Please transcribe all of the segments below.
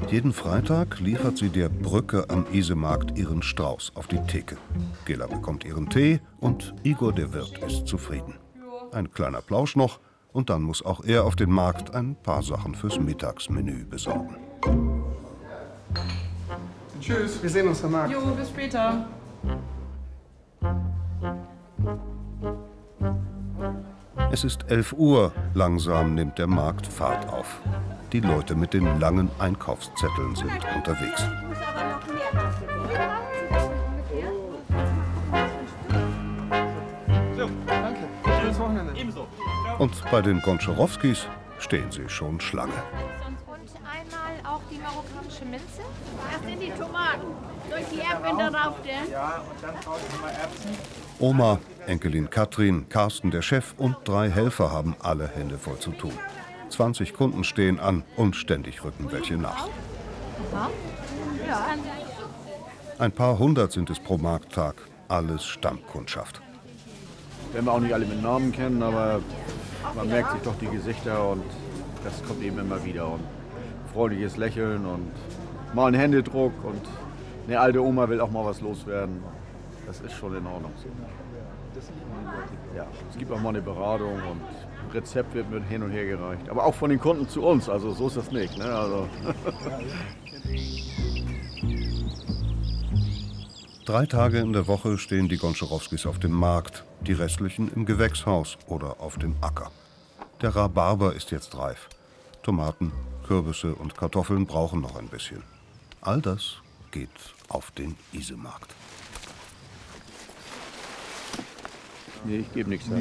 Jeden Freitag liefert sie der Brücke am Isemarkt ihren Strauß auf die Theke. Gela bekommt ihren Tee und Igor, der Wirt, ist zufrieden. Ein kleiner Plausch noch und dann muss auch er auf den Markt ein paar Sachen fürs Mittagsmenü besorgen. Tschüss, wir sehen uns am Markt. Jo, bis später. Es ist 11 Uhr, langsam nimmt der Markt Fahrt auf. Die Leute mit den langen Einkaufszetteln sind unterwegs. So, danke. Schönes Wochenende. Ebenso. Und bei den Gontscharowskis stehen sie schon Schlange. Und einmal auch die marokkanische Minze. Das sind die Tomaten. Durch die Erdbeeren darauf, denn? Ja, und dann brauche ich mal Erbsen. Oma, Enkelin Katrin, Carsten der Chef und 3 Helfer haben alle Hände voll zu tun. 20 Kunden stehen an und ständig rücken welche nach. Ja. Ein paar hundert sind es pro Markttag, alles Stammkundschaft. Werden wir auch nicht alle mit Namen kennen, aber man merkt sich doch die Gesichter und das kommt eben immer wieder. Und freundliches Lächeln und mal ein Händedruck und eine alte Oma will auch mal was loswerden. Das ist schon in Ordnung so. Ja, es gibt auch mal eine Beratung und ein Rezept wird mit hin und her gereicht. Aber auch von den Kunden zu uns, also so ist das nicht. Ne? Also. 3 Tage in der Woche stehen die Gontscharowskis auf dem Markt, die restlichen im Gewächshaus oder auf dem Acker. Der Rhabarber ist jetzt reif. Tomaten, Kürbisse und Kartoffeln brauchen noch ein bisschen. All das geht auf den Isemarkt. Nee, ich gebe nichts ab.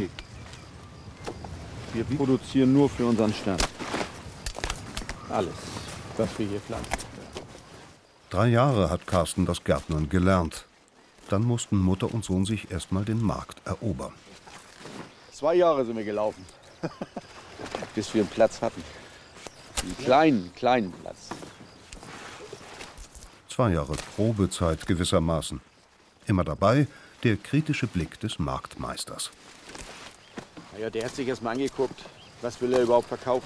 Wir produzieren nur für unseren Stand. Alles, was wir hier pflanzen. 3 Jahre hat Carsten das Gärtnern gelernt. Dann mussten Mutter und Sohn sich erst mal den Markt erobern. 2 Jahre sind wir gelaufen, bis wir einen Platz hatten. Einen kleinen Platz. 2 Jahre Probezeit gewissermaßen. Immer dabei der kritische Blick des Marktmeisters. Ja, der hat sich erst mal angeguckt, was will er überhaupt verkaufen.